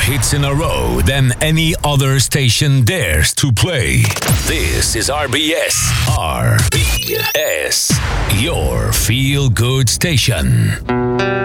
hits in a row than any other station dares to play. This is RBS. RBS, your feel-good station.